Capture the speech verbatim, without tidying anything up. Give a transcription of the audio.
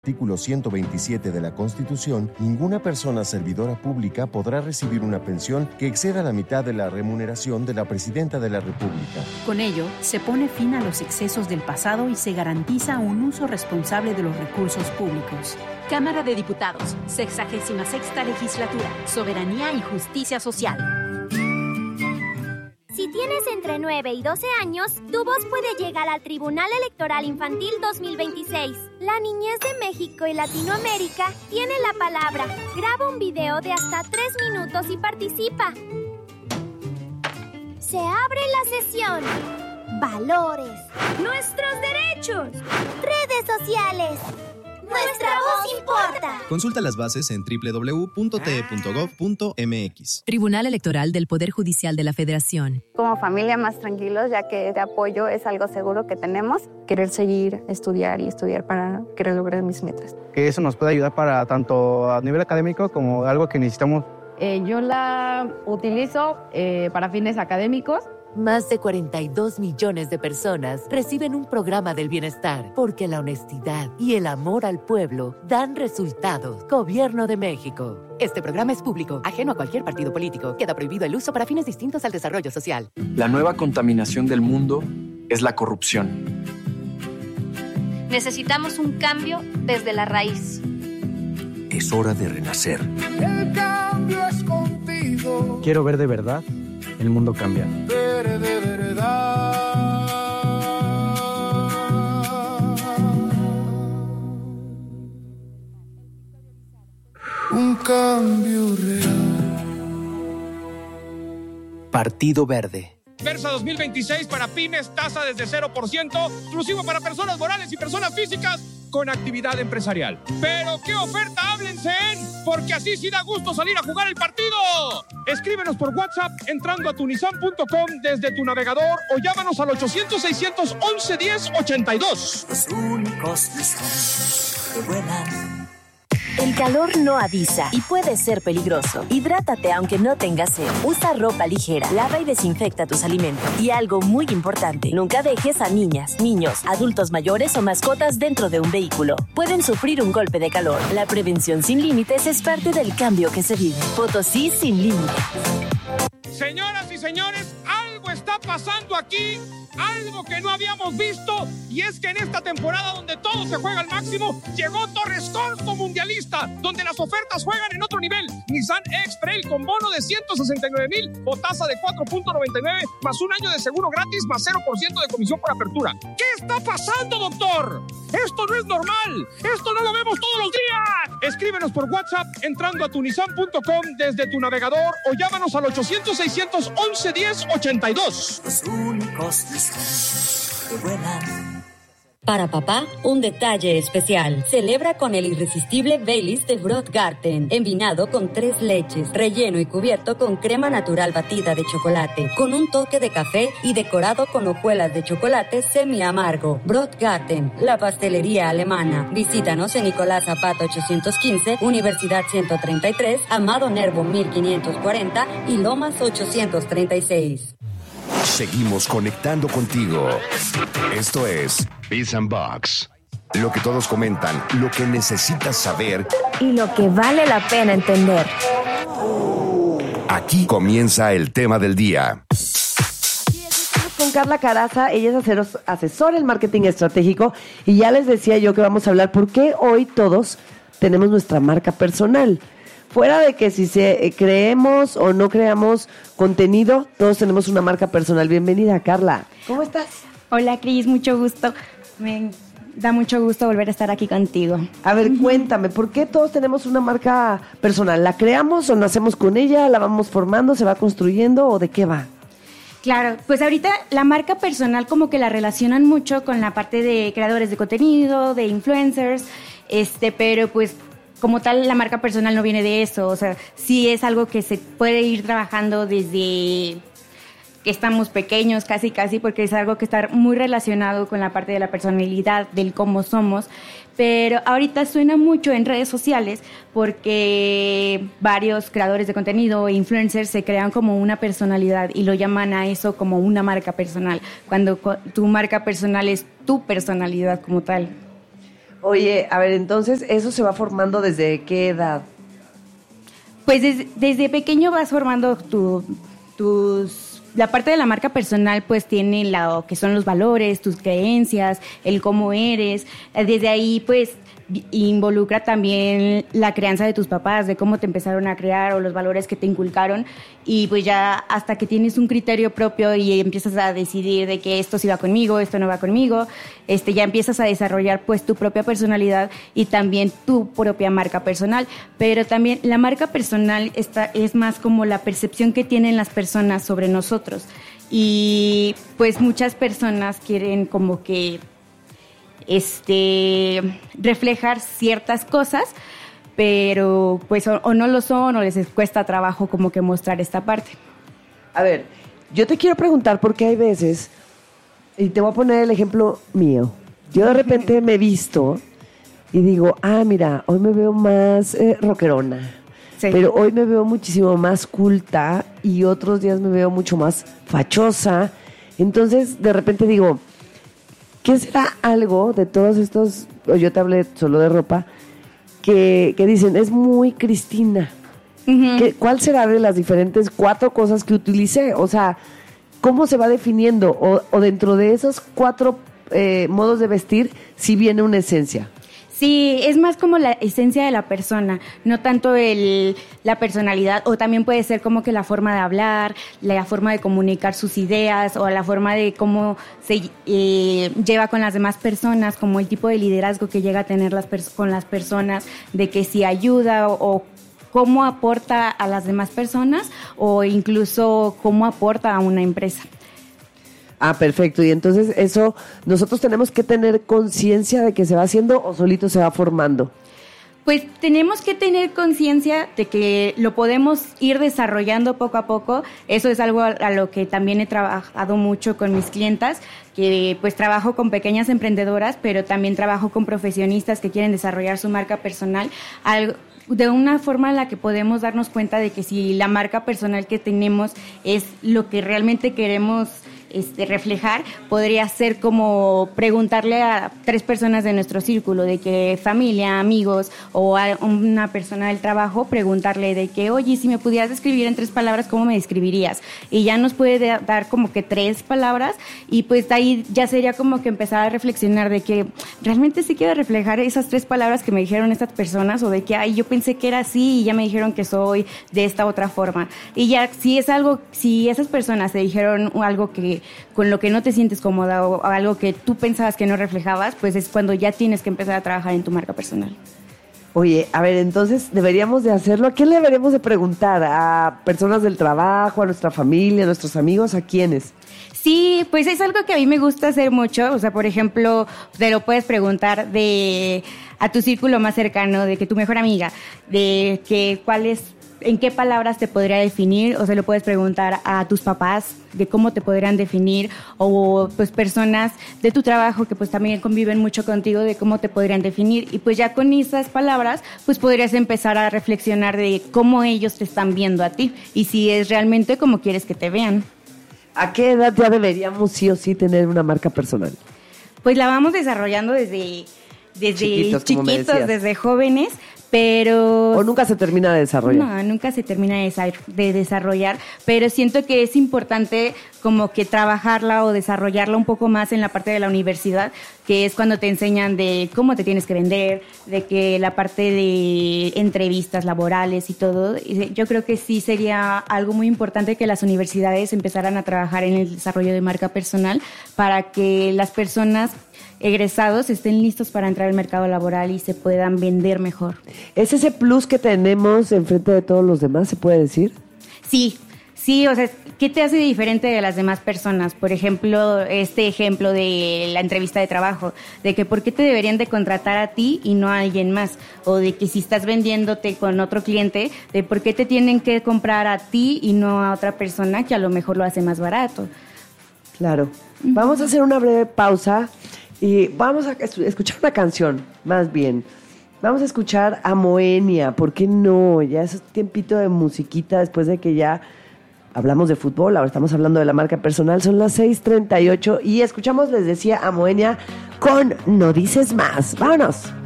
Artículo ciento veintisiete de la Constitución, ninguna persona servidora pública podrá recibir una pensión que exceda la mitad de la remuneración de la Presidenta de la República. Con ello, se pone fin a los excesos del pasado y se garantiza un uso responsable de los recursos públicos. Cámara de Diputados, sexagésima sexta legislatura, Soberanía y Justicia Social. Si tienes entre nueve y doce años, tu voz puede llegar al Tribunal Electoral Infantil dos mil veintiséis. La niñez de México y Latinoamérica tiene la palabra. Graba un video de hasta tres minutos y participa. Se abre la sesión. Valores. Nuestros derechos. Redes sociales. Nuestra voz importa. Consulta las bases en doble u doble u doble u punto t e punto gov punto m x. Tribunal Electoral del Poder Judicial de la Federación. Como familia más tranquilos, ya que este apoyo es algo seguro que tenemos. Querer seguir, estudiar y estudiar para querer lograr mis metas. Que eso nos puede ayudar para tanto a nivel académico como algo que necesitamos. Eh, yo la utilizo eh, para fines académicos. Más de cuarenta y dos millones de personas reciben un programa del bienestar porque la honestidad y el amor al pueblo dan resultados. Gobierno de México. Este programa es público, ajeno a cualquier partido político. Queda prohibido el uso para fines distintos al desarrollo social. La nueva contaminación del mundo es la corrupción. Necesitamos un cambio desde la raíz. Es hora de renacer. El cambio es contigo. Quiero ver de verdad el mundo cambiar. Ver de verdad. Un cambio real. Partido Verde. Versa dos mil veintiséis para pymes, tasa desde cero por ciento, exclusivo para personas morales y personas físicas con actividad empresarial. Pero qué oferta, háblense, porque así sí da gusto salir a jugar el partido. Escríbenos por WhatsApp entrando a tunisan punto com desde tu navegador o llámanos al ochocientos, seiscientos once, diez, ochenta y dos. Los únicos Nissan que vuelan. El calor no avisa y puede ser peligroso. Hidrátate aunque no tengas sed. Usa ropa ligera, lava y desinfecta tus alimentos. Y algo muy importante, nunca dejes a niñas, niños, adultos mayores o mascotas dentro de un vehículo. Pueden sufrir un golpe de calor. La prevención sin límites es parte del cambio que se vive. Potosí sin límites. Señoras y señores, algo está pasando aquí, algo que no habíamos visto, y es que en esta temporada donde todo se juega al máximo, llegó Torres Corso Mundialista, donde las ofertas juegan en otro nivel. Nissan X-Trail con bono de ciento sesenta y nueve mil o tasa de cuatro punto noventa y nueve más un año de seguro gratis más cero por ciento de comisión por apertura. ¿Qué está pasando, doctor? Esto no es normal, esto no lo vemos todos los días. Escríbenos por WhatsApp entrando a tunisan punto com desde tu navegador o llámanos al ochocientos, seiscientos once, diez, ochenta y dos. Los únicos Nissan que vuelan. Para papá, un detalle especial. Celebra con el irresistible Baileys de Brotgarten, envinado con tres leches, relleno y cubierto con crema natural batida de chocolate, con un toque de café y decorado con hojuelas de chocolate semi amargo. Brotgarten, la pastelería alemana. Visítanos en Nicolás Zapata ochocientos quince, Universidad ciento treinta y tres, Amado Nervo mil quinientos cuarenta y Lomas ochocientos treinta y seis. Seguimos conectando contigo. Esto es Biz and Box. Lo que todos comentan, lo que necesitas saber y lo que vale la pena entender. Aquí comienza el tema del día. Con Carla Caraza, ella es asesora en marketing estratégico y ya les decía yo que vamos a hablar por qué hoy todos tenemos nuestra marca personal. Fuera de que si se, creemos o no creamos contenido, todos tenemos una marca personal. Bienvenida, Carla. ¿Cómo estás? Hola, Cris, mucho gusto. Me da mucho gusto volver a estar aquí contigo. A ver, cuéntame, ¿por qué todos tenemos una marca personal? ¿La creamos o nacemos con ella? ¿La vamos formando? ¿Se va construyendo? ¿O de qué va? Claro, pues ahorita la marca personal como que la relacionan mucho con la parte de creadores de contenido, de influencers, este, pero pues como tal, la marca personal no viene de eso. O sea, sí es algo que se puede ir trabajando desde que estamos pequeños, casi, casi, porque es algo que está muy relacionado con la parte de la personalidad, del cómo somos. Pero ahorita suena mucho en redes sociales porque varios creadores de contenido e influencers se crean como una personalidad y lo llaman a eso como una marca personal, cuando tu marca personal es tu personalidad como tal. Oye, a ver, entonces, ¿eso se va formando desde qué edad? Pues des, desde pequeño vas formando tu, tus... La parte de la marca personal pues tiene lo que son los valores, tus creencias, el cómo eres. Desde ahí pues involucra también la crianza de tus papás, de cómo te empezaron a crear o los valores que te inculcaron, y pues ya hasta que tienes un criterio propio y empiezas a decidir de que esto sí va conmigo, esto no va conmigo, este ya empiezas a desarrollar pues tu propia personalidad y también tu propia marca personal. Pero también la marca personal está, es más como la percepción que tienen las personas sobre nosotros, y pues muchas personas quieren como que este reflejar ciertas cosas, pero pues o, o no lo son o les cuesta trabajo como que mostrar esta parte. A ver, yo te quiero preguntar porque hay veces, y te voy a poner el ejemplo mío, yo de repente me visto y digo, ah, mira, hoy me veo más eh, rockerona, sí, pero hoy me veo muchísimo más culta y otros días me veo mucho más fachosa. Entonces de repente digo, ¿qué será algo de todos estos, o yo te hablé solo de ropa, que, que dicen, es muy Cristina? Uh-huh. ¿Qué, ¿Cuál será de las diferentes cuatro cosas que utilicé? O sea, ¿cómo se va definiendo? O, o dentro de esos cuatro eh, modos de vestir, sí viene una esencia. Sí, es más como la esencia de la persona, no tanto el, la personalidad, o también puede ser como que la forma de hablar, la forma de comunicar sus ideas, o la forma de cómo se eh, lleva con las demás personas, como el tipo de liderazgo que llega a tener las pers- con las personas, de que si ayuda o, o cómo aporta a las demás personas, o incluso cómo aporta a una empresa. Ah, perfecto. Y entonces eso, nosotros tenemos que tener conciencia de que se va haciendo o solito se va formando. Pues tenemos que tener conciencia de que lo podemos ir desarrollando poco a poco. Eso es algo a lo que también he trabajado mucho con mis clientas, que pues trabajo con pequeñas emprendedoras, pero también trabajo con profesionistas que quieren desarrollar su marca personal. Algo de una forma en la que podemos darnos cuenta de que si la marca personal que tenemos es lo que realmente queremos Este, reflejar, podría ser como preguntarle a tres personas de nuestro círculo, de que familia, amigos o a una persona del trabajo, preguntarle de que, oye, si me pudieras describir en tres palabras, ¿cómo me describirías? Y ya nos puede de- dar como que tres palabras, y pues de ahí ya sería como que empezar a reflexionar de que realmente sí quiero reflejar esas tres palabras que me dijeron estas personas, o de que, ay, yo pensé que era así y ya me dijeron que soy de esta otra forma. Y ya si es algo, si esas personas te dijeron algo que con lo que no te sientes cómoda o algo que tú pensabas que no reflejabas, pues es cuando ya tienes que empezar a trabajar en tu marca personal. Oye, a ver, entonces deberíamos de hacerlo. ¿A quién le deberíamos de preguntar? ¿A personas del trabajo, a nuestra familia, a nuestros amigos? ¿A quiénes? Sí, pues es algo que a mí me gusta hacer mucho. O sea, por ejemplo, te lo puedes preguntar de a tu círculo más cercano, de que tu mejor amiga, de que cuál es, en qué palabras te podría definir, o se lo puedes preguntar a tus papás de cómo te podrían definir, o pues personas de tu trabajo que pues también conviven mucho contigo, de cómo te podrían definir. Y pues ya con esas palabras pues podrías empezar a reflexionar de cómo ellos te están viendo a ti y si es realmente como quieres que te vean. ¿A qué edad ya deberíamos sí o sí tener una marca personal? Pues la vamos desarrollando desde, desde Chiquitos, como me chiquitos, decías. desde jóvenes, pero... ¿O nunca se termina de desarrollar? No, nunca se termina de, desa- de desarrollar, pero siento que es importante como que trabajarla o desarrollarla un poco más en la parte de la universidad, que es cuando te enseñan de cómo te tienes que vender, de que la parte de entrevistas laborales y todo. Y yo creo que sí sería algo muy importante que las universidades empezaran a trabajar en el desarrollo de marca personal para que las personas egresados estén listos para entrar al mercado laboral y se puedan vender mejor. ¿Es ese plus que tenemos enfrente de todos los demás, se puede decir? Sí, sí, o sea, ¿qué te hace diferente de las demás personas? Por ejemplo, este ejemplo de la entrevista de trabajo, de que por qué te deberían de contratar a ti y no a alguien más, o de que si estás vendiéndote con otro cliente, de por qué te tienen que comprar a ti y no a otra persona que a lo mejor lo hace más barato. Claro. Vamos a hacer una breve pausa y vamos a escuchar una canción, más bien. Vamos a escuchar a Moenia, ¿por qué no? Ya es tiempito de musiquita después de que ya hablamos de fútbol, ahora estamos hablando de la marca personal, son las seis treinta y ocho y escuchamos, les decía, a Moenia con No Dices Más. ¡Vámonos!